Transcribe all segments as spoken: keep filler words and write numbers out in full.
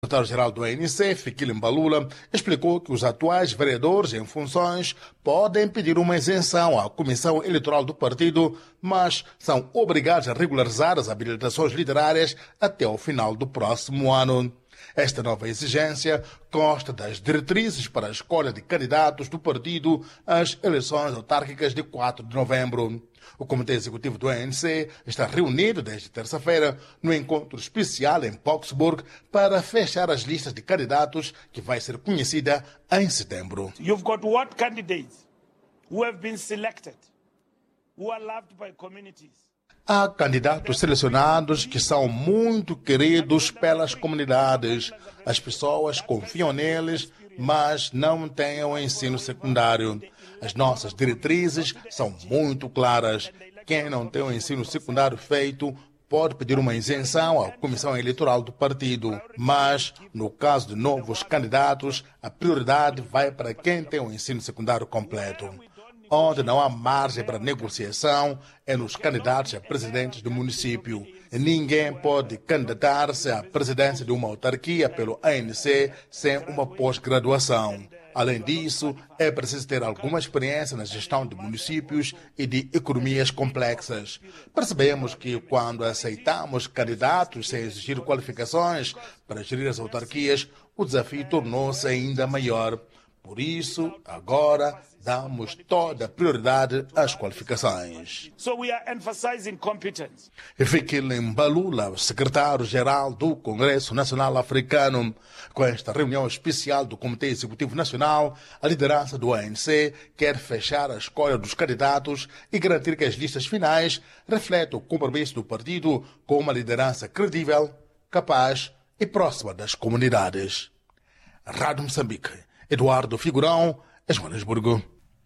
O secretário-geral do A N C, Fikile Mbalula, explicou que os atuais vereadores em funções podem pedir uma isenção à Comissão Eleitoral do partido, mas são obrigados a regularizar as habilitações literárias até ao final do próximo ano. Esta nova exigência consta das diretrizes para a escolha de candidatos do partido às eleições autárquicas de quatro de novembro. O Comitê Executivo do A N C está reunido desde terça-feira no encontro especial em Boksburg para fechar as listas de candidatos que vai ser conhecida em setembro. You've got what candidates who have been selected, who are loved by communities. Há candidatos selecionados que são muito queridos pelas comunidades. As pessoas confiam neles, mas não têm o ensino secundário. As nossas diretrizes são muito claras. Quem não tem o ensino secundário feito pode pedir uma isenção à Comissão Eleitoral do partido. Mas, no caso de novos candidatos, a prioridade vai para quem tem o ensino secundário completo. Onde não há margem para negociação é nos candidatos a presidentes do município. Ninguém pode candidatar-se à presidência de uma autarquia pelo A N C sem uma pós-graduação. Além disso, é preciso ter alguma experiência na gestão de municípios e de economias complexas. Percebemos que quando aceitamos candidatos sem exigir qualificações para gerir as autarquias, o desafio tornou-se ainda maior. Por isso, agora, damos toda a prioridade às qualificações. So we are emphasizing competence. Fikile Mbalula, secretário-geral do Congresso Nacional Africano. Com esta reunião especial do Comitê Executivo Nacional, a liderança do A N C quer fechar a escolha dos candidatos e garantir que as listas finais refletam o compromisso do partido com uma liderança credível, capaz e próxima das comunidades. Rádio Moçambique. Eduardo Figurão, Joanesburgo.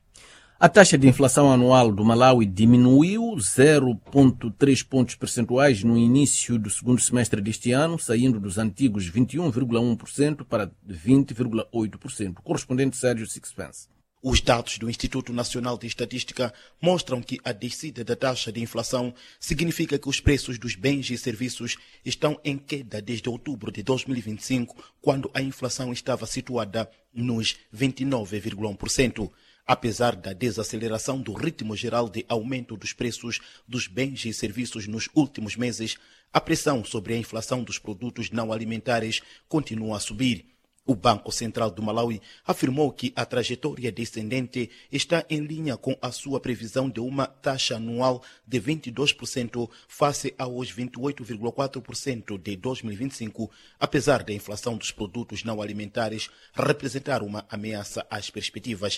A taxa de inflação anual do Malawi diminuiu zero vírgula três pontos percentuais no início do segundo semestre deste ano, saindo dos antigos vinte e um vírgula um por cento para vinte vírgula oito por cento. Correspondente Sérgio Sixpence. Os dados do Instituto Nacional de Estatística mostram que a descida da taxa de inflação significa que os preços dos bens e serviços estão em queda desde outubro de dois mil e vinte e cinco, quando a inflação estava situada nos vinte e nove vírgula um por cento. Apesar da desaceleração do ritmo geral de aumento dos preços dos bens e serviços nos últimos meses, a pressão sobre a inflação dos produtos não alimentares continua a subir. O Banco Central do Malawi afirmou que a trajetória descendente está em linha com a sua previsão de uma taxa anual de vinte e dois por cento face aos vinte e oito vírgula quatro por cento de dois mil e vinte e cinco, apesar da inflação dos produtos não alimentares representar uma ameaça às perspectivas.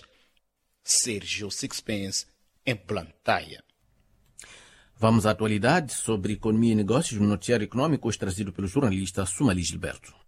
Sérgio Sixpence, em Blantyre. Vamos à atualidade sobre economia e negócios no noticiário econômico, hoje trazido pelo jornalista Sumali Gilberto.